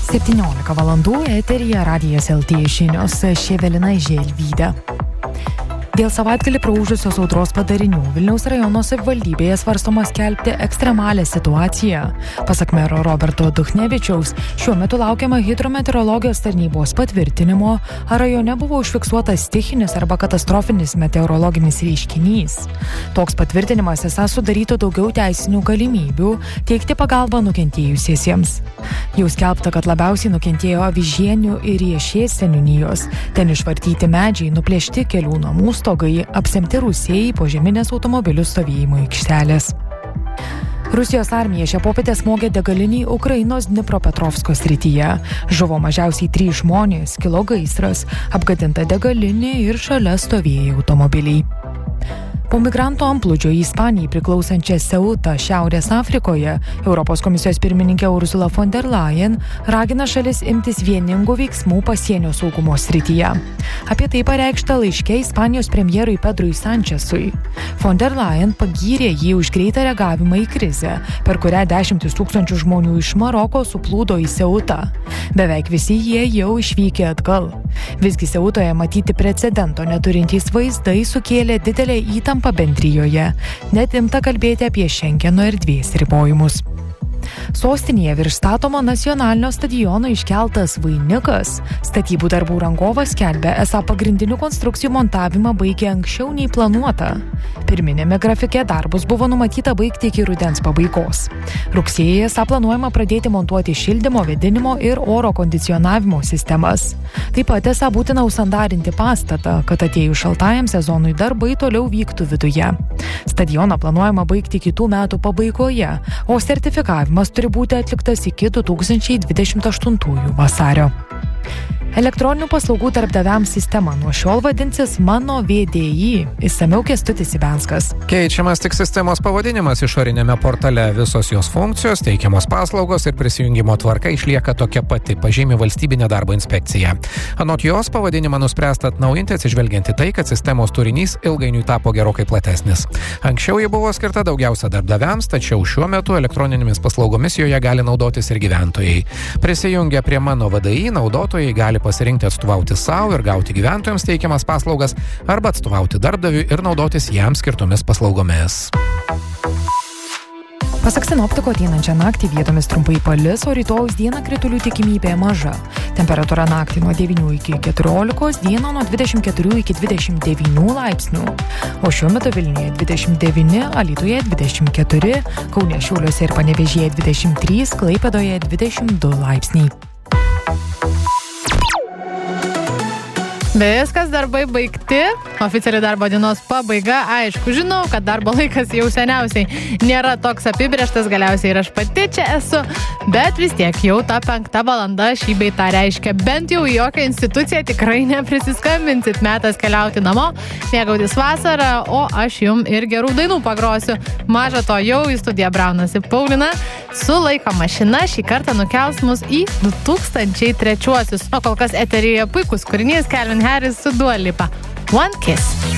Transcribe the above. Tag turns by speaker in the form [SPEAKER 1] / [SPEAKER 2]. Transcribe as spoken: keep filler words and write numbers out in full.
[SPEAKER 1] septyniolika valandų eteryje Radijas L T žinios, aš Evelina Želvytė. Dėl savaitgalį praūžusios audros padarinių Vilniaus rajono savivaldybėje svarstoma skelbti ekstremalią situaciją. Pasak mero Roberto Duchnevičiaus, šiuo metu laukiama hidrometeorologijos tarnybos patvirtinimo, ar rajone buvo užfiksuotas stichinis arba katastrofinis meteorologinis reiškinys. Toks patvirtinimas esą sudarytų daugiau teisinių galimybių teikti pagalbą nukentėjusiesiems. Jau skelbta, kad labiausiai nukentėjo Avižienių ir Riešės seniūnijos. Ten išvartyti medžiai, nuplėšti kelių namų stogai, apsemti rūsiai, požeminės automobilių stovėjimo aikštelės. Rusijos armija šią popietę smogė degalinį Ukrainos Dnipropetrovsko srityje. Žuvo mažiausiai trys žmonės, kilo gaisras, apgadinta degalinė ir šalia stovėjo automobiliai. Po migrantų antplūdžio į Ispanijai priklausančią Ceutą Šiaurės Afrikoje, Europos komisijos pirmininkė Ursula von der Leyen ragina šalis imtis vieningų veiksmų pasienio saugumo srityje. Apie tai pareikšta laiške Ispanijos premjerui Pedrui Sančesui. Von der Leyen pagyrė jį už greitą reagavimą į krizę, per kurią dešimtis tūkstančių žmonių iš Maroko suplūdo į Ceutą. Beveik visi jie jau išvykė atgal. Visgi Ceutoje matyti precedento neturintys vaizdai sukėlė didelę įtampą bendrijoje. Net imta kalbėti apie Šengeno erdvės ribojimus. Sostinėje virš statomo nacionalinio stadiono iškeltas vainikas. Statybų darbų rangovas skelbia, esą pagrindinių konstrukcijų montavimą baigė anksčiau nei planuota. Pirminėme grafike darbus buvo numatyta baigti iki rudens pabaigos. Rugsėjį esą planuojama pradėti montuoti šildymo, vėdinimo ir oro kondicionavimo sistemas. Taip pat esą būtina užsandarinti pastatą, kad atėjus šaltajam sezonui darbai toliau vyktų viduje. Stadioną planuojama baigti kitų metų pabaigoje, o sertifikavimas turi būti atliktas iki du tūkstančiai dvidešimt aštuntųjų vasario. Elektroninių paslaugų darbdaviams sistema nuo šiol vadinsis Mano V D I, išsamiau Kęstutis Ibenskas.
[SPEAKER 2] Keičiamas tik sistemos pavadinimas išorinėme portale, visos jos funkcijos, teikiamos paslaugos ir prisijungimo tvarka išlieka tokia pati, pažymi Valstybinė darbo inspekcija. Anot jos pavadinimą nuspręsta atnaujinti atsižvelgiant į tai, kad sistemos turinys ilgainiui tapo gerokai platesnis. Anksčiau ji buvo skirta daugiausia darbdaviams, tačiau šiuo metu elektroninėmis paslaugomis joje gali naudotis ir gyventojai. Prisijungę prie Mano V D I naudotojai gali pasirinkti atstovauti savo ir gauti gyventojams teikiamas paslaugas arba atstovauti darbdaviui ir naudotis jam skirtomis paslaugomis.
[SPEAKER 1] Pasak sinoptiko, ateinančią naktį vietomis trumpai palis, o rytojaus dieną kritulių tikimybė maža. Temperatūra naktį nuo devynių iki keturiolikos, dieną nuo dvidešimt keturių iki dvidešimt devynių laipsnių. O šiuo metu Vilniuje dvidešimt devyni, Alytuje dvidešimt keturi, Kaune, Šiauliuose ir Panevėžyje dvidešimt trys, Klaipėdoje dvidešimt du laipsniai.
[SPEAKER 3] Viskas, darbai baigti, oficiali darbo dienos pabaiga, aišku, žinau, kad darbo laikas jau seniausiai nėra toks apibrėžtas, galiausiai ir aš pati čia esu, bet vis tiek jau ta penkta valanda šį bei tą reiškia, bent jau į jokią instituciją tikrai neprisiskambinsit, metas keliauti namo, mėgautis vasarą, o aš jum ir gerų dainų pagrosiu. Maža to, jau į studiją braunasi Paulina, su laiko mašina šį kartą nukels mus į du tūkstančiai trečiuosius, o kol kas eteryje puikus kūrinys Calvin Harris su Dua Lipa. One Kiss.